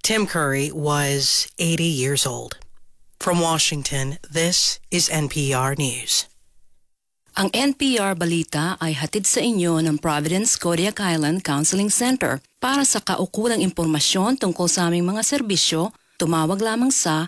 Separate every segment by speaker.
Speaker 1: Tim Curry was 80 years old. From Washington, this is NPR News.
Speaker 2: Ang NPR Balita ay hatid sa inyo ng Providence Kodiak Island Counseling Center. Para sa kaukulang impormasyon tungkol sa aming mga serbisyo, tumawag lamang sa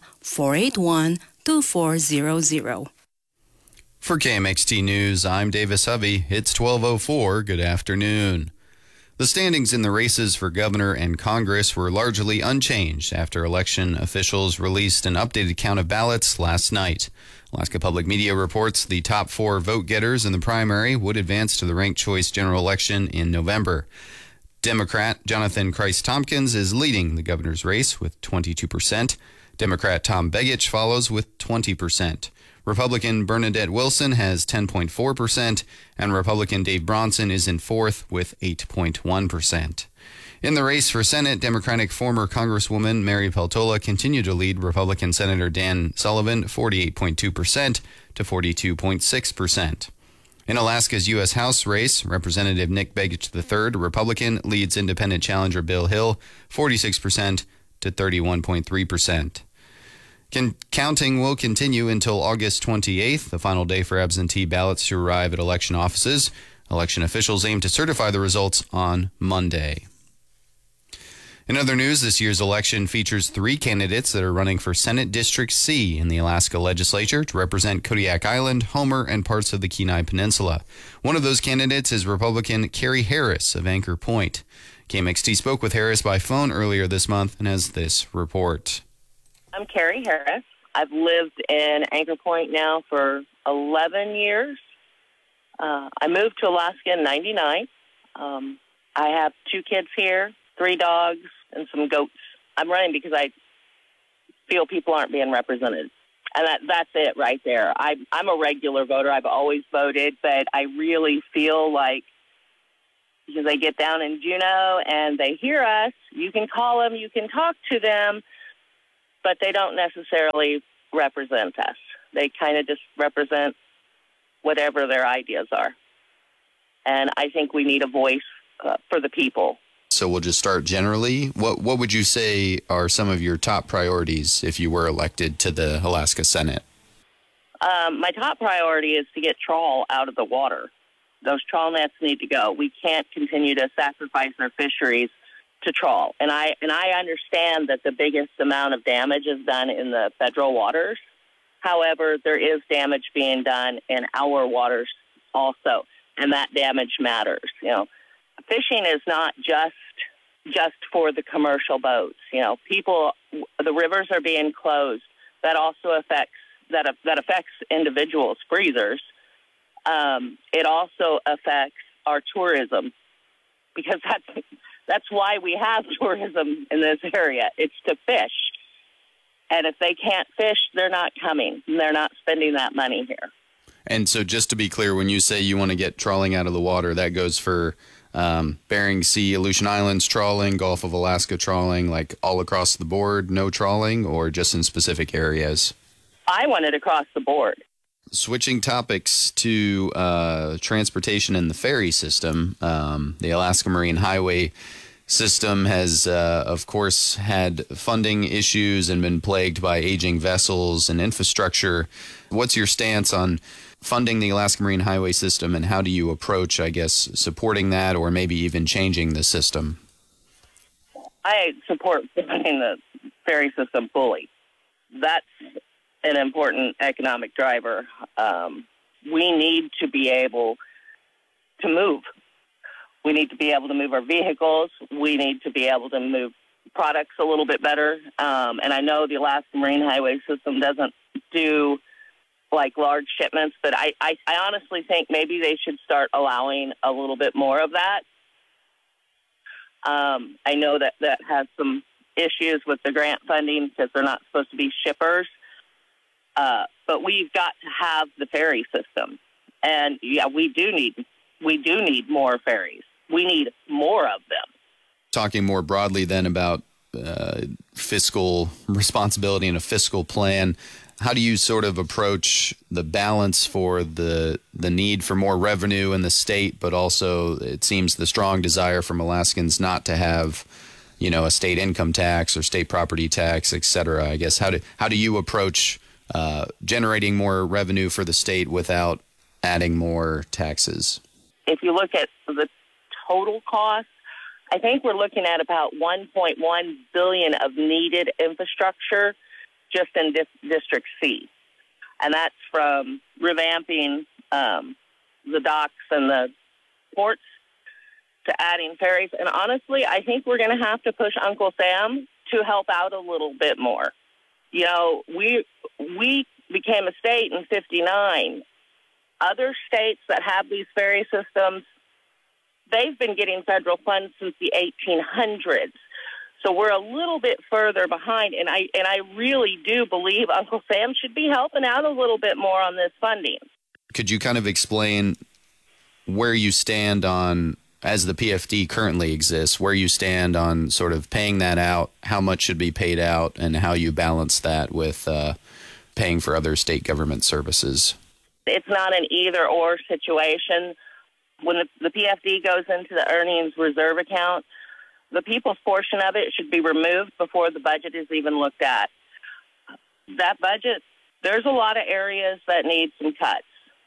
Speaker 2: 481-2400.
Speaker 3: For KMXT News, I'm Davis Hovey. It's 12:04. Good afternoon. The standings in the races for governor and Congress were largely unchanged after election officials released an updated count of ballots last night. Alaska Public Media reports the top 4 vote-getters in the primary would advance to the ranked choice general election in November. Democrat Jonathan Christ-Tompkins is leading the governor's race with 22%. Democrat Tom Begich follows with 20%. Republican Bernadette Wilson has 10.4%, and Republican Dave Bronson is in fourth with 8.1%. In the race for Senate, Democratic former Congresswoman Mary Peltola continued to lead Republican Senator Dan Sullivan 48.2% to 42.6%. In Alaska's U.S. House race, Representative Nick Begich III, Republican, leads independent challenger Bill Hill 46% to 31.3%. Counting will continue until August 28th, the final day for absentee ballots to arrive at election offices. Election officials aim to certify the results on Monday. In other news, this year's election features 3 candidates that are running for Senate District C in the Alaska Legislature to represent Kodiak Island, Homer, and parts of the Kenai Peninsula. One of those candidates is Republican Carrie Harris of Anchor Point. KMXT spoke with Harris by phone earlier this month and has this report.
Speaker 4: I'm Carrie Harris. I've lived in Anchor Point now for 11 years. I moved to Alaska in 99. I have 2 kids here, 3 dogs, and some goats. I'm running because I feel people aren't being represented. And that's it right there. I'm a regular voter. I've always voted, but I really feel like because they get down in Juneau and they hear us, you can call them, you can talk to them, but they don't necessarily represent us. They kind of just represent whatever their ideas are. And I think we need a voice for the people.
Speaker 3: So we'll just start generally. What would you say are some of your top priorities if you were elected to the Alaska Senate?
Speaker 4: My top priority is to get trawl out of the water. Those trawl nets need to go. We can't continue to sacrifice our fisheries to trawl. And I understand that the biggest amount of damage is done in the federal waters. However, there is damage being done in our waters also, and that damage matters. You know, fishing is not just for the commercial boats. You know, people, the rivers are being closed. That also affects individuals, freezers. It also affects our tourism because that's why we have tourism in this area. It's to fish. And if they can't fish, they're not coming. And they're not spending that money here.
Speaker 3: And so just to be clear, when you say you want to get trawling out of the water, that goes for Bering Sea, Aleutian Islands trawling, Gulf of Alaska trawling, like all across the board, no trawling, or just in specific areas?
Speaker 4: I want it across the board.
Speaker 3: Switching topics to transportation and the ferry system, the Alaska Marine Highway system has, of course, had funding issues and been plagued by aging vessels and infrastructure. What's your stance on funding the Alaska Marine Highway system, and how do you approach, I guess, supporting that or maybe even changing the system?
Speaker 4: I support funding the ferry system fully. That's an important economic driver. We need to be able to move. We need to be able to move our vehicles. We need to be able to move products a little bit better. And I know the Alaska Marine Highway system doesn't do like large shipments, but I honestly think maybe they should start allowing a little bit more of that. I know that has some issues with the grant funding because they're not supposed to be shippers. But we've got to have the ferry system. And yeah, we do need more ferries. We need more of them.
Speaker 3: Talking more broadly then about fiscal responsibility and a fiscal plan, how do you sort of approach the balance for the need for more revenue in the state, but also it seems the strong desire from Alaskans not to have a state income tax or state property tax, et cetera. I guess how do you approach generating more revenue for the state without adding more taxes?
Speaker 4: If you look at the total cost, I think we're looking at about $1.1 billion of needed infrastructure just in District C. And that's from revamping the docks and the ports to adding ferries. And honestly, I think we're going to have to push Uncle Sam to help out a little bit more. We became a state in 1959. Other states that have these ferry systems, they've been getting federal funds since the 1800s. So we're a little bit further behind, and I really do believe Uncle Sam should be helping out a little bit more on this funding.
Speaker 3: Could you kind of explain where you stand on, as the PFD currently exists, where you stand on sort of paying that out, how much should be paid out, and how you balance that with paying for other state government services?
Speaker 4: It's not an either-or situation. When the PFD goes into the earnings reserve account, the people's portion of it should be removed before the budget is even looked at. That budget, there's a lot of areas that need some cuts.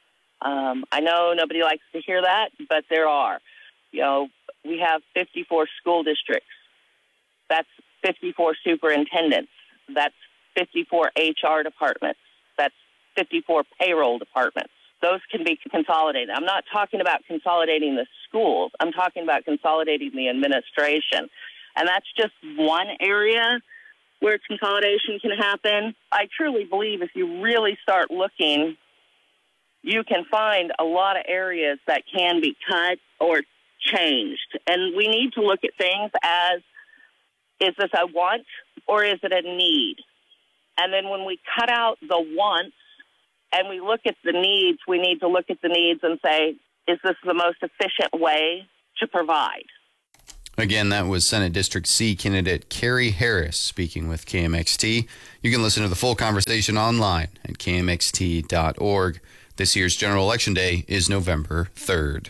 Speaker 4: I know nobody likes to hear that, but there are. We have 54 school districts. That's 54 superintendents. That's 54 HR departments. That's 54 payroll departments. Those can be consolidated. I'm not talking about consolidating the schools. I'm talking about consolidating the administration. And that's just one area where consolidation can happen. I truly believe if you really start looking, you can find a lot of areas that can be cut or changed. And we need to look at things as, is this a want or is it a need? And then when we cut out the wants and we look at the needs, we need to look at the needs and say, is this the most efficient way to provide?
Speaker 3: Again, that was Senate District C candidate Carrie Harris speaking with KMXT. You can listen to the full conversation online at kmxt.org. This year's general election day is November 3rd.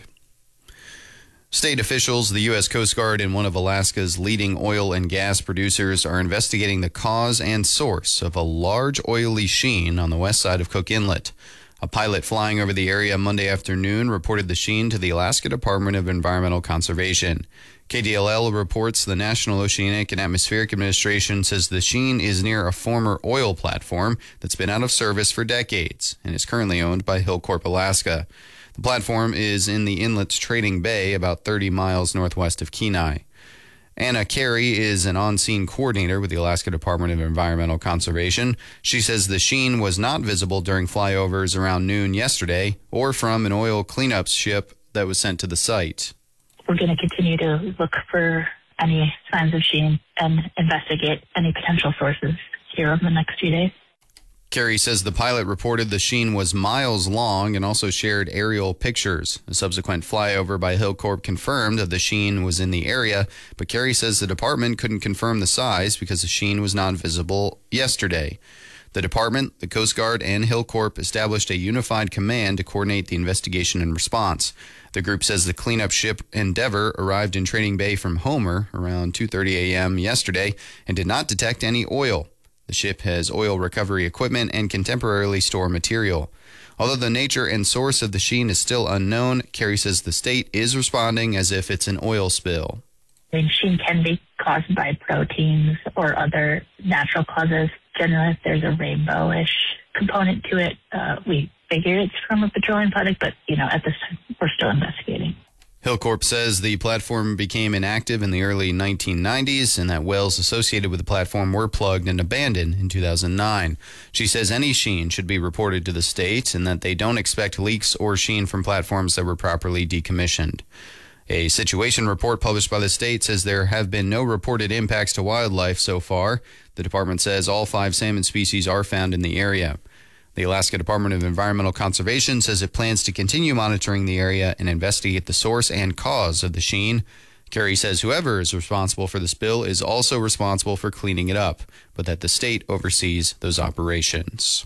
Speaker 3: State officials, the U.S. Coast Guard, and one of Alaska's leading oil and gas producers are investigating the cause and source of a large oily sheen on the west side of Cook Inlet. A pilot flying over the area Monday afternoon reported the sheen to the Alaska Department of Environmental Conservation. KDLL reports the National Oceanic and Atmospheric Administration says the sheen is near a former oil platform that's been out of service for decades and is currently owned by Hillcorp Alaska. The platform is in the inlet's trading bay about 30 miles northwest of Kenai. Anna Carey is an on-scene coordinator with the Alaska Department of Environmental Conservation. She says the sheen was not visible during flyovers around noon yesterday or from an oil cleanup ship that was sent to the site.
Speaker 5: We're going to continue to look for any signs of sheen and investigate any potential sources here over the next few days.
Speaker 3: Carey says the pilot reported the sheen was miles long and also shared aerial pictures. A subsequent flyover by Hillcorp confirmed that the sheen was in the area, but Carey says the department couldn't confirm the size because the sheen was not visible yesterday. The department, the Coast Guard, and Hillcorp established a unified command to coordinate the investigation and response. The group says the cleanup ship Endeavor arrived in Trading Bay from Homer around 2:30 a.m. yesterday and did not detect any oil. The ship has oil recovery equipment and can temporarily store material. Although the nature and source of the sheen is still unknown, Carey says the state is responding as if it's an oil spill.
Speaker 5: Sheen can be caused by proteins or other natural causes. Generally, if there's a rainbowish component to it, we figure it's from a petroleum product, but, at this time, we're still investigating.
Speaker 3: Hillcorp says the platform became inactive in the early 1990s and that wells associated with the platform were plugged and abandoned in 2009. She says any sheen should be reported to the state and that they don't expect leaks or sheen from platforms that were properly decommissioned. A situation report published by the state says there have been no reported impacts to wildlife so far. The department says all 5 salmon species are found in the area. The Alaska Department of Environmental Conservation says it plans to continue monitoring the area and investigate the source and cause of the sheen. Carey says whoever is responsible for the spill is also responsible for cleaning it up, but that the state oversees those operations.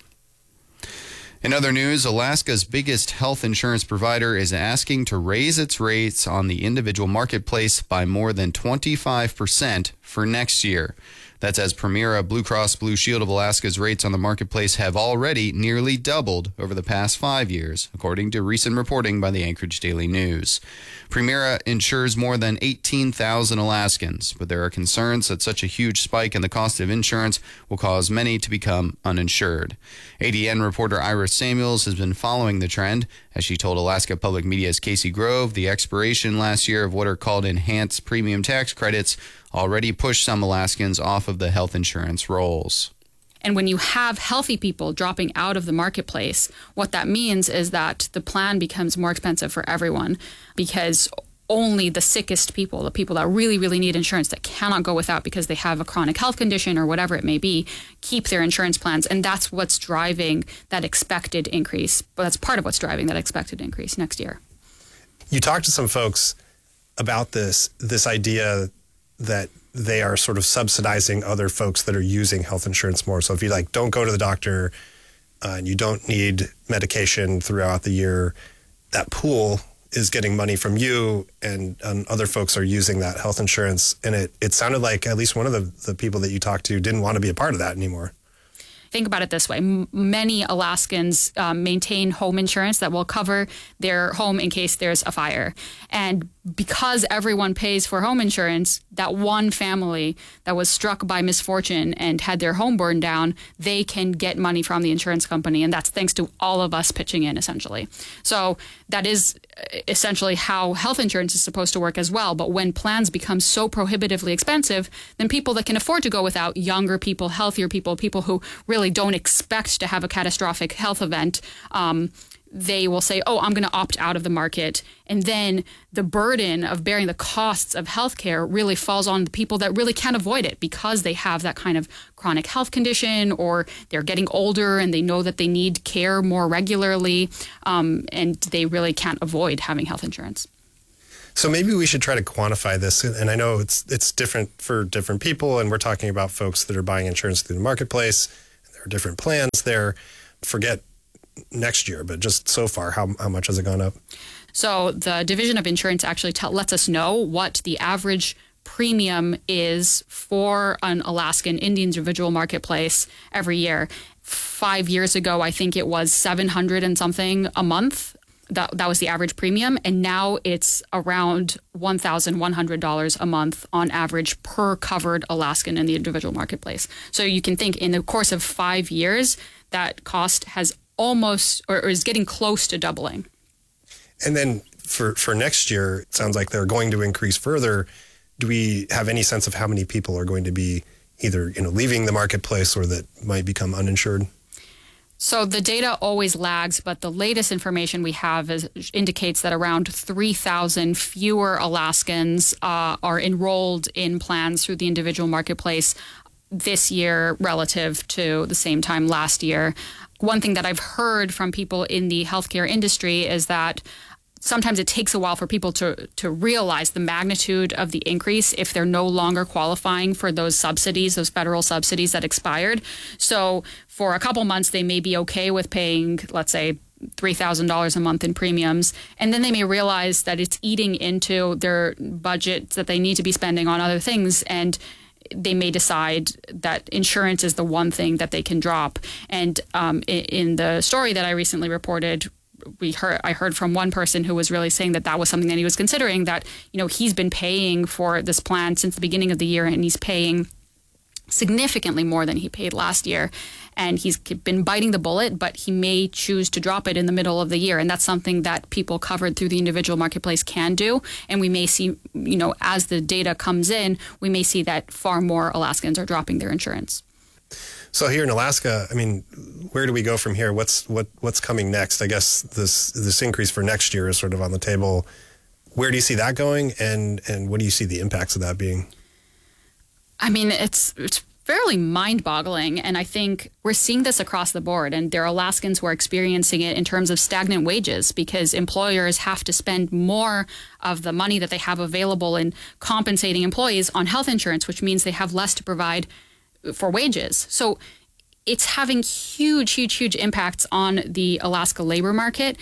Speaker 3: In other news, Alaska's biggest health insurance provider is asking to raise its rates on the individual marketplace by more than 25% for next year. That's as Premera, Blue Cross Blue Shield of Alaska's rates on the marketplace have already nearly doubled over the past 5 years, according to recent reporting by the Anchorage Daily News. Premera insures more than 18,000 Alaskans, but there are concerns that such a huge spike in the cost of insurance will cause many to become uninsured. ADN reporter Iris Samuels has been following the trend. As she told Alaska Public Media's Casey Grove, the expiration last year of what are called enhanced premium tax credits already pushed some Alaskans off of the health insurance rolls.
Speaker 6: And when you have healthy people dropping out of the marketplace, what that means is that the plan becomes more expensive for everyone, because only the sickest people, the people that really, really need insurance that cannot go without because they have a chronic health condition or whatever it may be, keep their insurance plans. And that's what's driving that expected increase. But that's part of what's driving that expected increase next year.
Speaker 7: You talked to some folks about this idea that they are sort of subsidizing other folks that are using health insurance more. So if you don't go to the doctor and you don't need medication throughout the year, that pool is getting money from you, and other folks are using that health insurance. And it sounded like at least one of the people that you talked to didn't want to be a part of that anymore.
Speaker 6: Think about it this way. Many Alaskans maintain home insurance that will cover their home in case there's a fire. And because everyone pays for home insurance, that one family that was struck by misfortune and had their home burned down, they can get money from the insurance company. And that's thanks to all of us pitching in, essentially. So that is essentially how health insurance is supposed to work as well. But when plans become so prohibitively expensive, then people that can afford to go without, younger people, healthier people, people who really don't expect to have a catastrophic health event, they will say, oh, I'm going to opt out of the market. And then the burden of bearing the costs of healthcare really falls on the people that really can't avoid it because they have that kind of chronic health condition, or they're getting older and they know that they need care more regularly, and they really can't avoid having health insurance.
Speaker 7: So maybe we should try to quantify this. And I know it's different for different people, and we're talking about folks that are buying insurance through the marketplace. There are different plans there. Forget next year, but just so far, how much has it gone up?
Speaker 6: So the Division of Insurance actually lets us know what the average premium is for an Alaskan in the individual marketplace every year. 5 years ago, I think it was $700 and something a month. That was the average premium. And now it's around $1,100 a month on average per covered Alaskan in the individual marketplace. So you can think in the course of 5 years, that cost has almost or is getting close to doubling.
Speaker 7: And then for next year, it sounds like they're going to increase further. Do we have any sense of how many people are going to be either leaving the marketplace or that might become uninsured?
Speaker 6: So the data always lags, but the latest information we have indicates that around 3,000 fewer Alaskans are enrolled in plans through the individual marketplace this year relative to the same time last year. One thing that I've heard from people in the healthcare industry is that sometimes it takes a while for people to realize the magnitude of the increase if they're no longer qualifying for those subsidies, those federal subsidies that expired. So for a couple months, they may be okay with paying, let's say, $3,000 a month in premiums, and then they may realize that it's eating into their budget that they need to be spending on other things, and they may decide that insurance is the one thing that they can drop. And in the story that I recently reported, I heard from one person who was really saying that was something that he was considering, that he's been paying for this plan since the beginning of the year, and he's paying significantly more than he paid last year. And he's been biting the bullet, but he may choose to drop it in the middle of the year. And that's something that people covered through the individual marketplace can do. And we may see, as the data comes in, we may see that far more Alaskans are dropping their insurance.
Speaker 7: So here in Alaska, where do we go from here? What's coming next? I guess this increase for next year is sort of on the table. Where do you see that going, and what do you see the impacts of that being?
Speaker 6: It's fairly mind-boggling, and I think we're seeing this across the board, and there are Alaskans who are experiencing it in terms of stagnant wages because employers have to spend more of the money that they have available in compensating employees on health insurance, which means they have less to provide for wages. So it's having huge impacts on the Alaska labor market.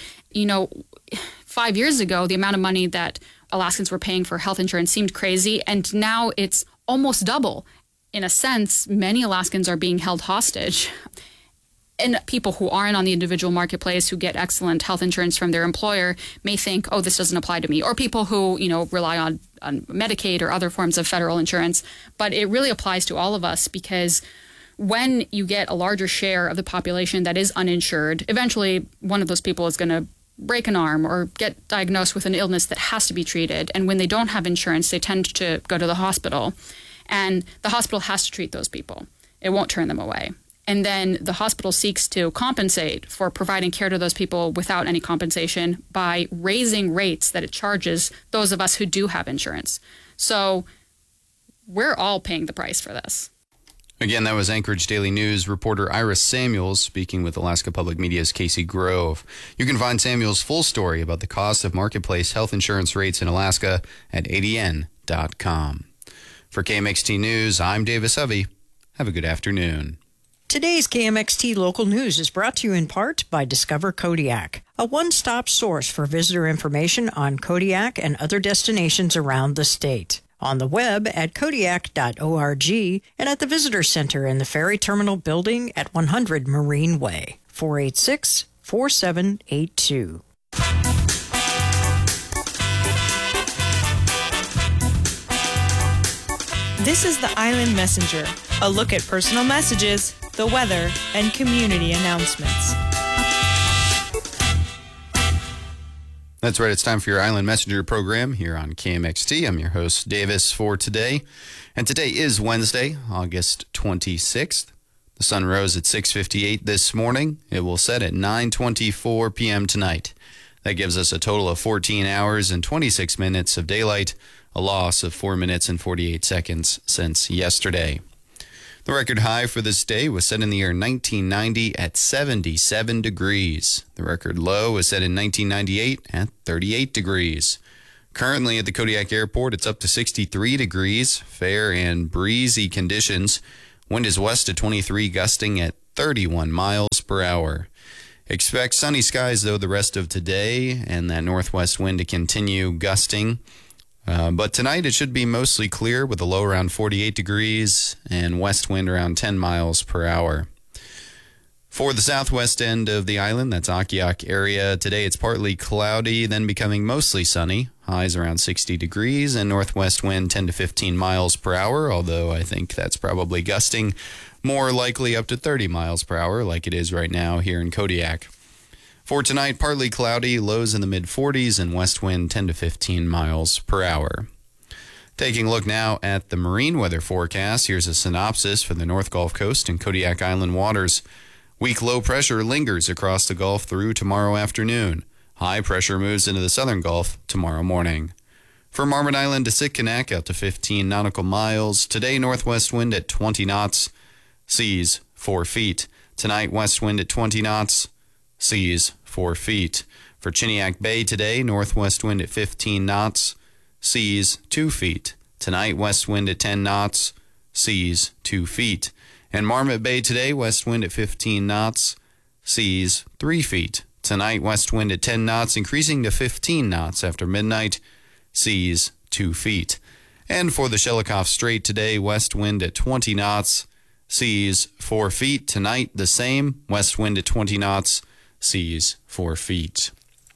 Speaker 6: 5 years ago, the amount of money that Alaskans were paying for health insurance seemed crazy, and now it's almost double. In a sense, many Alaskans are being held hostage. And people who aren't on the individual marketplace, who get excellent health insurance from their employer, may think, oh, this doesn't apply to me. Or people who, rely on Medicaid or other forms of federal insurance. But it really applies to all of us, because when you get a larger share of the population that is uninsured, eventually one of those people is going to break an arm or get diagnosed with an illness that has to be treated. And when they don't have insurance, they tend to go to the hospital. And the hospital has to treat those people. It won't turn them away. And then the hospital seeks to compensate for providing care to those people without any compensation by raising rates that it charges those of us who do have insurance. So we're all paying the price for this.
Speaker 3: Again, that was Anchorage Daily News reporter Iris Samuels speaking with Alaska Public Media's Casey Grove. You can find Samuels' full story about the cost of marketplace health insurance rates in Alaska at adn.com. For KMXT News, I'm Davis Hovey. Have a good afternoon.
Speaker 8: Today's KMXT Local News is brought to you in part by Discover Kodiak, a one-stop source for visitor information on Kodiak and other destinations around the state. On the web at kodiak.org and at the Visitor Center in the Ferry Terminal Building at 100 Marine Way, 486-4782.
Speaker 9: This is the Island Messenger, a look at personal messages, the weather, and community announcements.
Speaker 3: That's right. It's time for your Island Messenger program here on KMXT. I'm your host, Davis, for today. And today is Wednesday, August 26th. The sun rose at 6:58 this morning. It will set at 9:24 p.m. tonight. That gives us a total of 14 hours and 26 minutes of daylight, a loss of 4 minutes and 48 seconds since yesterday. The record high for this day was set in the year 1990 at 77 degrees. The record low was set in 1998 at 38 degrees. Currently at the Kodiak Airport, it's up to 63 degrees, fair and breezy conditions. Wind is west of 23, gusting at 31 miles per hour. Expect sunny skies, though, the rest of today, and that northwest wind to continue gusting. But tonight it should be mostly clear with a low around 48 degrees and west wind around 10 miles per hour. For the southwest end of the island, that's Akiak area, today it's partly cloudy, then becoming mostly sunny. Highs around 60 degrees and northwest wind 10 to 15 miles per hour, although I think that's probably gusting more likely up to 30 miles per hour like it is right now here in Kodiak. For tonight, partly cloudy, lows in the mid-40s, and west wind 10 to 15 miles per hour. Taking a look now at the marine weather forecast, here's a synopsis for the North Gulf Coast and Kodiak Island waters. Weak low pressure lingers across the Gulf through tomorrow afternoon. High pressure moves into the southern Gulf tomorrow morning. From Marmot Island to Sitkinak, out to 15 nautical miles. Today, northwest wind at 20 knots, seas 4 feet. Tonight, west wind at 20 knots, seas 4 feet. For Chiniak Bay today, northwest wind at 15 knots, seas 2 feet. Tonight, west wind at 10 knots, seas 2 feet. And Marmot Bay today, west wind at 15 knots, seas 3 feet. Tonight, west wind at 10 knots, increasing to 15 knots after midnight, seas 2 feet. And for the Shelikof Strait today, west wind at 20 knots, seas 4 feet. Tonight, the same, west wind at 20 knots, seas 4 feet.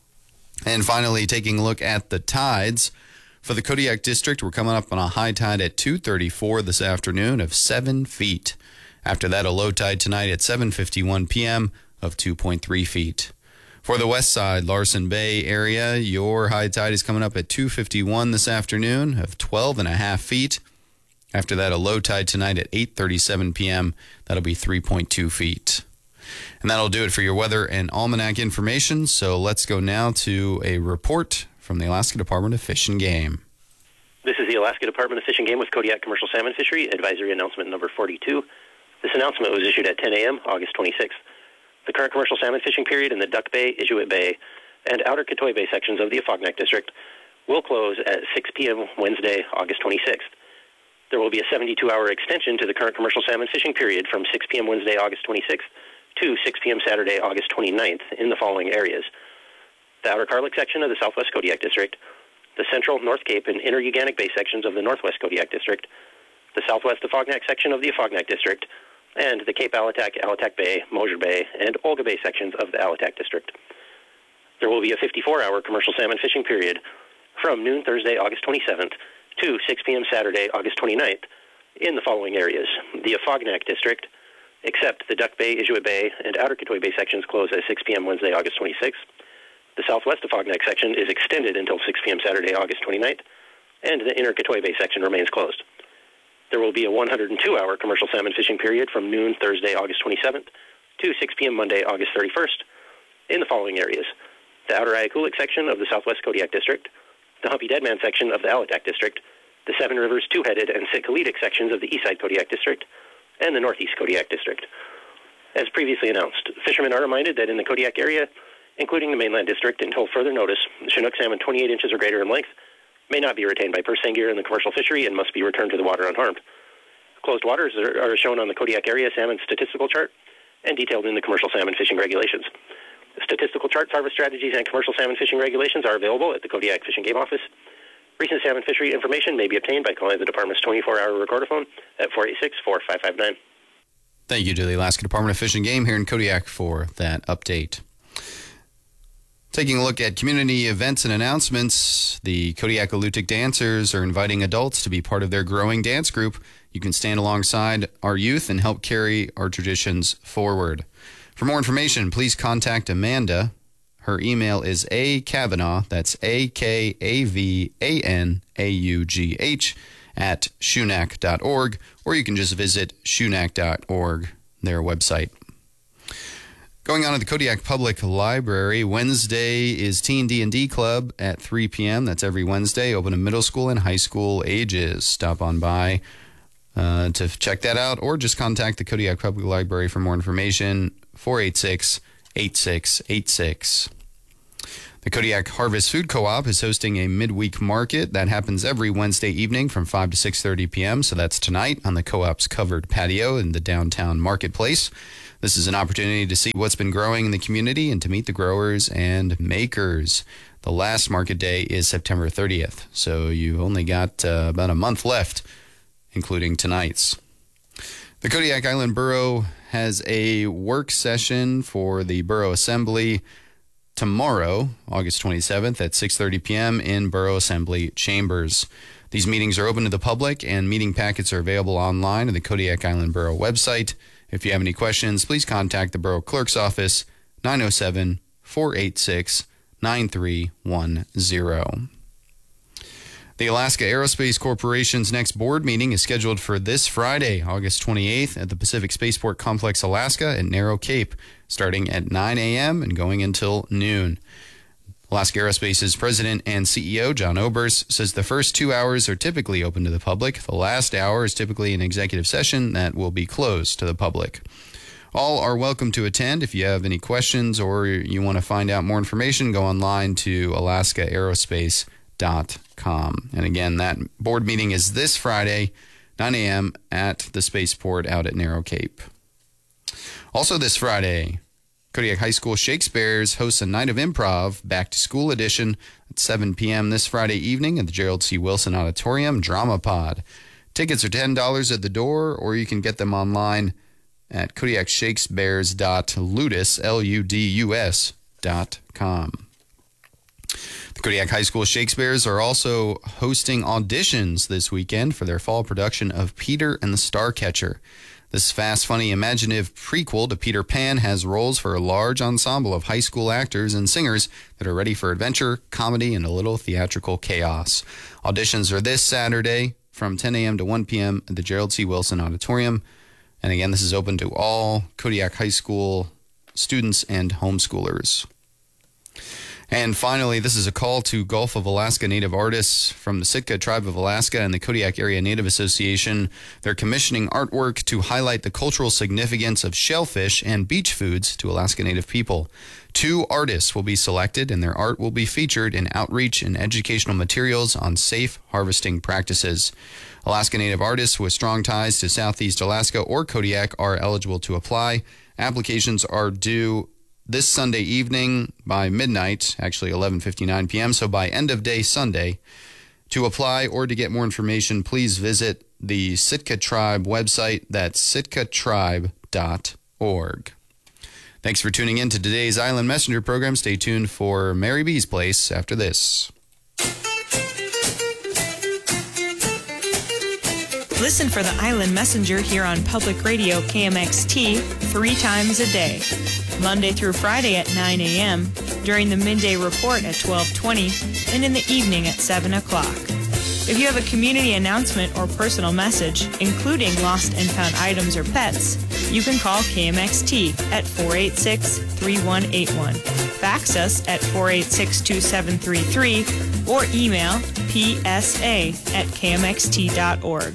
Speaker 3: And finally, taking a look at the tides. For the Kodiak District, we're coming up on a high tide at 2:34 this afternoon of 7 feet. After that, a low tide tonight at 7:51 p.m. of 2.3 feet. For the west side, Larsen Bay area, your high tide is coming up at 2:51 this afternoon of 12.5 feet. After that, a low tide tonight at 8:37 p.m. That'll be 3.2 feet. And that'll do it for your weather and almanac information. So let's go now to a report from the Alaska Department of Fish and Game.
Speaker 10: This is the Alaska Department of Fish and Game with Kodiak Commercial Salmon Fishery Advisory Announcement number 42. This announcement was issued at 10 a.m. August 26th. The current commercial salmon fishing period in the Duck Bay, Inuit Bay, and Outer Katoi Bay sections of the Afognak District will close at 6 p.m. Wednesday, August 26th. There will be a 72-hour extension to the current commercial salmon fishing period from 6 p.m. Wednesday, August 26th to 6 p.m. Saturday, August 29th in the following areas: the Outer Karlik section of the Southwest Kodiak District, the Central, North Cape, and Inner Uganic Bay sections of the Northwest Kodiak District, the southwest Afognak section of the Afognak District, and the Cape Alatak, Alatak Bay, Mosier Bay, and Olga Bay sections of the Alatak District. There will be a 54-hour commercial salmon fishing period from noon Thursday, August 27th to 6 p.m. Saturday, August 29th in the following areas. The Afognak District, except the Duck Bay, Inuit Bay, and Outer Katoy Bay sections close at 6 p.m. Wednesday, August 26th. The southwest Afognak section is extended until 6 p.m. Saturday, August 29th, and the Inner Katoy Bay section remains closed. There will be a 102-hour commercial salmon fishing period from noon Thursday, August 27th to 6 p.m. Monday, August 31st in the following areas. The Outer Ayakulik section of the southwest Kodiak District, the Humpy Deadman section of the Alatak District, the Seven Rivers Two-Headed and Sitkalitic sections of the Eastside Kodiak District, and the Northeast Kodiak District. As previously announced, fishermen are reminded that in the Kodiak area, including the mainland district, until further notice, Chinook salmon 28 inches or greater in length may not be retained by purse seine gear in the commercial fishery and must be returned to the water unharmed. Closed waters are shown on the Kodiak area salmon statistical chart and detailed in the commercial salmon fishing regulations. The statistical charts, harvest strategies, and commercial salmon fishing regulations are available at the Kodiak Fish and Game Office. Recent salmon fishery information may be obtained by calling the department's 24-hour recorder phone at 486-4559.
Speaker 3: Thank you to the Alaska Department of Fish and Game here in Kodiak for that update. Taking a look at community events and announcements, the Kodiak Alutiiq Dancers are inviting adults to be part of their growing dance group. You can stand alongside our youth and help carry our traditions forward. For more information, please contact Amanda. Her email is akavanaugh, that's AKAVANAUGH, at shunak.org, or you can just visit shunak.org, their website. Going on at the Kodiak Public Library, Wednesday is Teen D&D Club at 3 p.m. That's every Wednesday, open to middle school and high school ages. Stop on by to check that out, or just contact the Kodiak Public Library for more information, 486-8686. The Kodiak Harvest Food Co-op is hosting a midweek market that happens every Wednesday evening from 5 to 6:30 p.m., so that's tonight on the co-op's covered patio in the downtown marketplace. This is an opportunity to see what's been growing in the community and to meet the growers and makers. The last market day is September 30th, so you've only got about a month left, including tonight's. The Kodiak Island Borough has a work session for the Borough Assembly tomorrow, August 27th at 6:30 p.m. in Borough Assembly Chambers. These meetings are open to the public, and meeting packets are available online at the Kodiak Island Borough website. If you have any questions, please contact the Borough Clerk's Office, 907-486-9310. The Alaska Aerospace Corporation's next board meeting is scheduled for this Friday, August 28th, at the Pacific Spaceport Complex, Alaska, at Narrow Cape, starting at 9 a.m. and going until noon. Alaska Aerospace's president and CEO, John Oberst, says the first 2 hours are typically open to the public. The last hour is typically an executive session that will be closed to the public. All are welcome to attend. If you have any questions or you want to find out more information, go online to alaskaaerospace.com. And again, that board meeting is this Friday, 9 a.m. at the spaceport out at Narrow Cape. Also this Friday, Kodiak High School Shakespeare's hosts a night of improv, back to school edition, at 7 p.m. this Friday evening at the Gerald C. Wilson Auditorium Drama Pod. Tickets are $10 at the door, or you can get them online at kodiakshakespeares.ludus.com. The Kodiak High School Shakespeares are also hosting auditions this weekend for their fall production of Peter and the Starcatcher. This fast, funny, imaginative prequel to Peter Pan has roles for a large ensemble of high school actors and singers that are ready for adventure, comedy, and a little theatrical chaos. Auditions are this Saturday from 10 a.m. to 1 p.m. at the Gerald C. Wilson Auditorium. And again, this is open to all Kodiak High School students and homeschoolers. And finally, this is a call to Gulf of Alaska Native artists from the Sitka Tribe of Alaska and the Kodiak Area Native Association. They're commissioning artwork to highlight the cultural significance of shellfish and beach foods to Alaska Native people. 2 artists will be selected, and their art will be featured in outreach and educational materials on safe harvesting practices. Alaska Native artists with strong ties to Southeast Alaska or Kodiak are eligible to apply. Applications are due this Sunday evening by midnight, actually 11:59 p.m., so by end of day Sunday. To apply or to get more information, please visit the Sitka Tribe website. That's sitkatribe.org. Thanks for tuning in to today's Island Messenger program. Stay tuned for Mary B's Place after this.
Speaker 9: Listen for the Island Messenger here on Public Radio KMXT 3 times a day, Monday through Friday at 9 a.m., during the midday report at 12:20, and in the evening at 7 o'clock. If you have a community announcement or personal message, including lost and found items or pets, you can call KMXT at 486-3181. Fax us at 486-2733 or email psa@kmxt.org.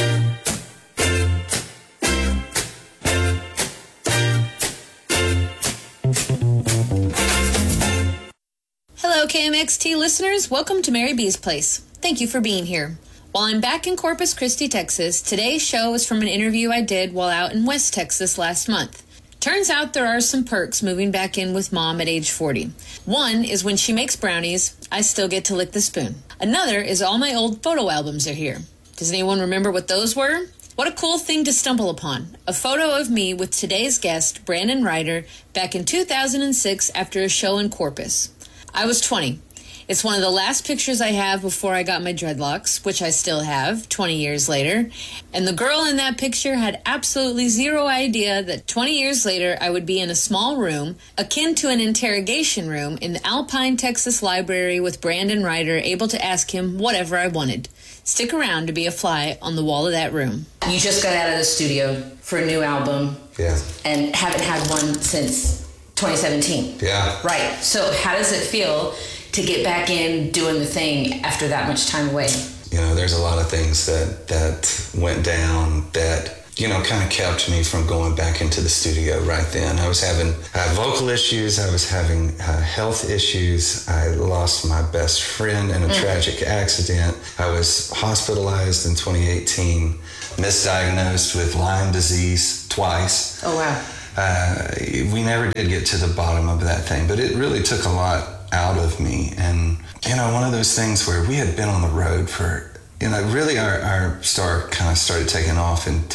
Speaker 11: Hello, KMXT listeners. Welcome to Mary B's Place. Thank you for being here. While I'm back in Corpus Christi, Texas, today's show is from an interview I did while out in West Texas last month. Turns out there are some perks moving back in with Mom at age 40. One is when she makes brownies, I still get to lick the spoon. Another is all my old photo albums are here. Does anyone remember what those were? What a cool thing to stumble upon. A photo of me with today's guest, Brandon Ryder, back in 2006 after a show in Corpus. I was 20. It's one of the last pictures I have before I got my dreadlocks, which I still have 20 years later. And the girl in that picture had absolutely zero idea that 20 years later I would be in a small room, akin to an interrogation room, in the Alpine, Texas library with Brandon Ryder, able to ask him whatever I wanted. Stick around to be a fly on the wall of that room.
Speaker 12: You just got out of the studio for a new album.
Speaker 13: Yeah.
Speaker 12: And haven't had one since 2017.
Speaker 13: Yeah.
Speaker 12: Right. So how does it feel to get back in doing the thing after that much time away?
Speaker 13: You know, there's a lot of things that went down that, you know, kind of kept me from going back into the studio right then. I was having vocal issues. I was having health issues. I lost my best friend in a tragic accident. I was hospitalized in 2018, misdiagnosed with Lyme disease twice.
Speaker 12: Oh, wow.
Speaker 13: We never did get to the bottom of that thing, but it really took a lot out of me. And, you know, one of those things where we had been on the road for, you know, really our star kind of started taking off in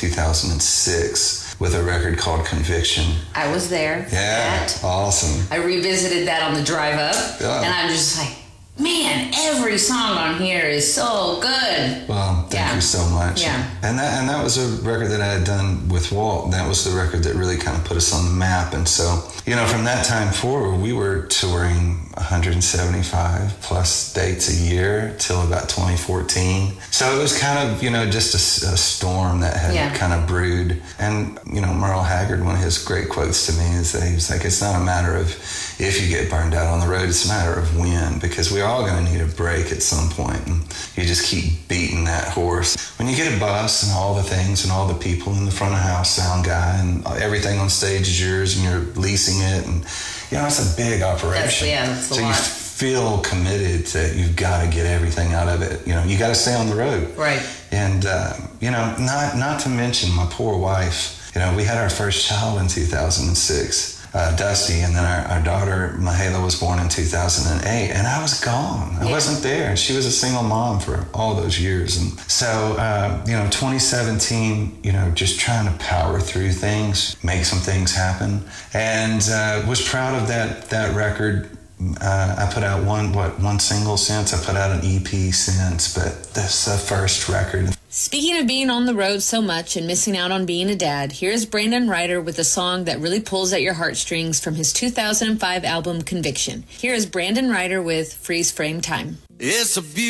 Speaker 13: 2006 with a record called Conviction.
Speaker 12: I was there.
Speaker 13: Yeah, awesome.
Speaker 12: I revisited that on the drive up, and I'm just like, man, every song on here is so good.
Speaker 13: Well, thank you so much.
Speaker 12: Yeah.
Speaker 13: And that was a record that I had done with Walt. That was the record that really kind of put us on the map. And so, you know, from that time forward, we were touring 175 plus dates a year till about 2014. So it was kind of, you know, just a storm that had kind of brewed. And, you know, Merle Haggard, one of his great quotes to me is that he was like, it's not a matter of if you get burned out on the road, it's a matter of when, because we're all going to need a break at some point, and you just keep beating that horse. When you get a bus and all the things and all the people in the front of house, sound guy, and everything on stage is yours, and you're leasing it, and you know, it's a big operation.
Speaker 12: That's a lot.
Speaker 13: You feel committed that you've got to get everything out of it. You know, you got to stay on the road.
Speaker 12: Right.
Speaker 13: And you know, not to mention my poor wife. You know, we had our first child in 2006. Dusty, and then our daughter Mahala was born in 2008, and I was gone. I wasn't there. She was a single mom for all those years, and so you know, 2017, you know, just trying to power through things, make some things happen, and was proud of that record. I put out one single since. I put out an EP since, but that's the first record.
Speaker 11: Speaking of being on the road so much and missing out on being a dad, here's Brandon Ryder with a song that really pulls at your heartstrings from his 2005 album Conviction. Here is Brandon Ryder with Freeze Frame Time.
Speaker 14: It's a beautiful